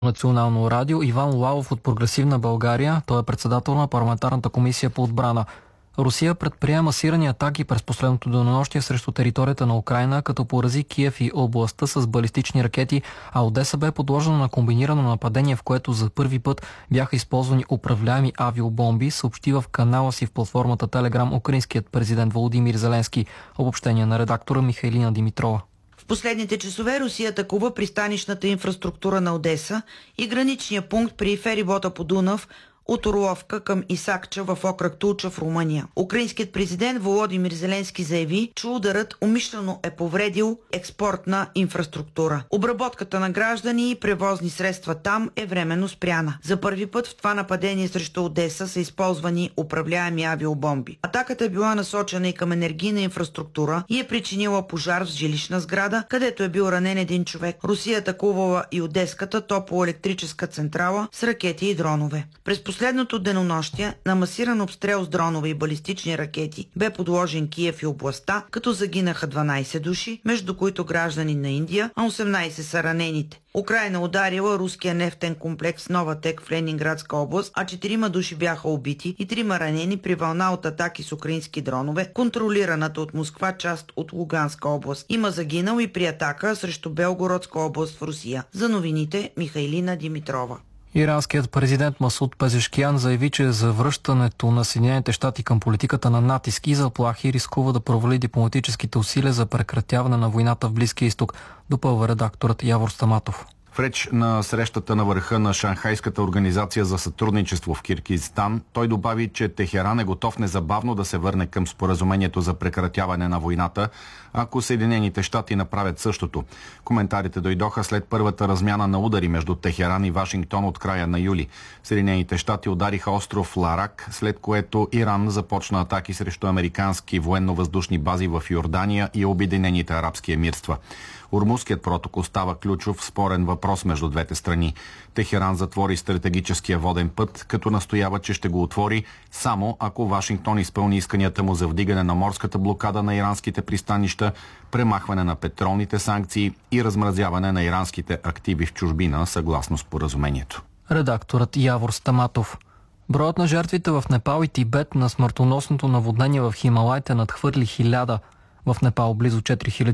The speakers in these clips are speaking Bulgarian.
Национално радио Иван Лалов от Прогресивна България. Той е председател на парламентарната комисия по отбрана. Русия предприема масирани атаки през последното денонощие срещу територията на Украйна, като порази Киев и областта с балистични ракети, а Одеса бе подложена на комбинирано нападение, в което за първи път бяха използвани управляеми авиобомби, съобщи в канала си в платформата Телеграм украинският президент Володимир Зеленски. Обобщение на редактора Михайлина Димитрова. В последните часове Русия атакува пристанищната инфраструктура на Одеса и граничния пункт при ферибота по Дунав от Орловка към Исакча в окръг Тулча в Румъния. Украинският президент Володимир Зеленски заяви, че ударът умишлено е повредил експортна инфраструктура. Обработката на граждани и превозни средства там е временно спряна. За първи път в това нападение срещу Одеса са използвани управляеми авиобомби. Атаката е била насочена и към енергийна инфраструктура и е причинила пожар в жилищна сграда, където е бил ранен един човек. Русия атакувала и Одеската топлоелектрическа централа с ракети и дронове. През последното денонощие на масиран обстрел с дронове и балистични ракети бе подложен Киев и областта, като загинаха 12 души, между които граждани на Индия, а 18 са ранените. Украйна ударила руския нефтен комплекс Новатек в Ленинградска област, а 4 души бяха убити и 3 ранени при вълна от атаки с украински дронове, контролираната от Москва част от Луганска област. Има загинал и при атака срещу Белгородска област в Русия. За новините Михайлина Димитрова. Иранският президент Масуд Пезешкиян заяви, че завръщането на Съединените щати към политиката на натиск и заплахи рискува да провали дипломатическите усилия за прекратяване на войната в Близкия изток, допълва редакторът Явор Стаматов. В реч на срещата на върха на Шанхайската организация за сътрудничество в Киргизстан, той добави, че Техеран е готов незабавно да се върне към споразумението за прекратяване на войната, ако Съединените щати направят същото. Коментарите дойдоха след първата размяна на удари между Техеран и Вашингтон от края на юли. Съединените щати удариха остров Ларак, след което Иран започна атаки срещу американски военно-въздушни бази в Йордания и Обединените арабски емирства. Ормузският протокол става ключов спорен въпрос между двете страни. Техеран затвори стратегическия воден път, като настоява, че ще го отвори само ако Вашингтон изпълни исканията му за вдигане на морската блокада на иранските пристанища, премахване на петролните санкции и размразяване на иранските активи в чужбина, съгласно споразумението. Редакторът Явор Стаматов. Броят на жертвите в Непал и Тибет на смъртоносното наводнение в Хималайте надхвърли 1000. В Непал близо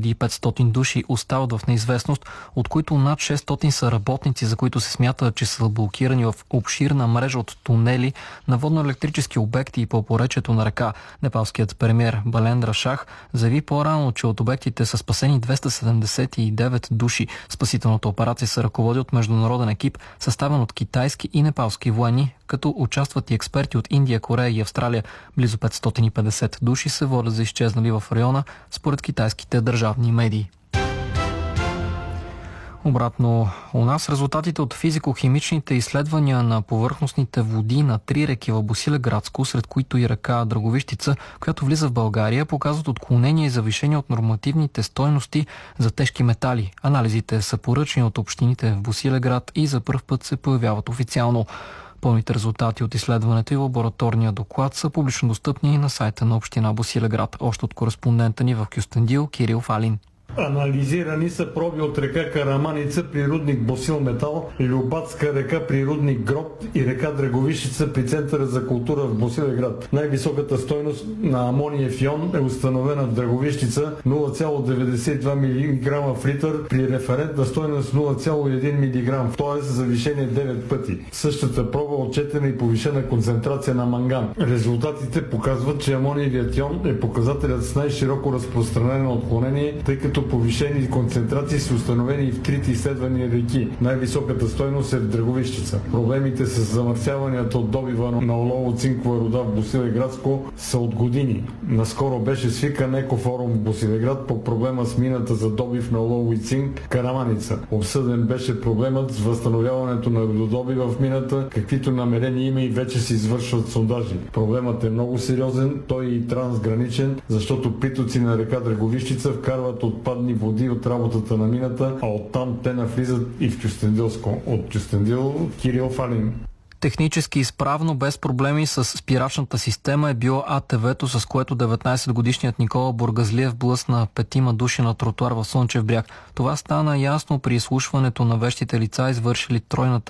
4500 души остават в неизвестност, от които над 600 са работници, за които се смята, че са блокирани в обширна мрежа от тунели на водно-електрически обекти и по поречието на река. Непалският премиер Балендра Шах заяви по-рано, че от обектите са спасени 279 души. Спасителната операция се ръководи от международен екип, съставен от китайски и непалски военни, като участват и експерти от Индия, Корея и Австралия. Близо 550 души се водят за изчезнали в района, според китайските държавни медии. Обратно у нас резултатите от физико-химичните изследвания на повърхностните води на 3 реки в Босилеградско, сред които и река Драговищица, която влиза в България, показват отклонение и завишение от нормативните стойности за тежки метали. Анализите са поръчани от общините в Босилеград и за пръв път се появяват официално. Пълните резултати от изследването и лабораторния доклад са публично достъпни на сайта на община Босилеград. Още от кореспондента ни в Кюстендил Кирил Фалин. Анализирани са проби от река Караманица при рудник Босилметал, Любатска река при рудник Грот и река Драговищица при Центъра за култура в Босилеград. Най-високата стойност на амониев ион е установена в Драговищица 0,92 мг в литър при референтна стойност 0,1 мг, т.е. завишение 9 пъти. Същата проба отчетена и повишена концентрация на манган. Резултатите показват, че амониевият ион е показателят с най-широко разпространено отклонение, тъй като повишени концентрации са установени и в трите изследвани реки. Най-високата стойност е в Драговищица. Проблемите с замърсяванията от добива на олово-цинкова руда в Босилеградско са от години. Наскоро беше свикан екофорум в Босилеград по проблема с мината за добив на олово и цинк Караманица. Обсъден беше проблемът с възстановяването на рудодобива в мината, каквито намерения има и вече се извършват сондажи. Проблемът е много сериозен, той е и трансграничен, защото притоци на река Драговищица вкарват отпадни води от работата на мината, а оттам те навлизат и в Кюстендилско. От Кюстендил Кирил Фалин. Технически изправно, без проблеми с спирачната система е било АТВ-то, с което 19-годишният Никола Бургазлиев блъсна 5 души на тротуар в Слънчев бряг. Това стана ясно при изслушването на вещите лица, извършили тройната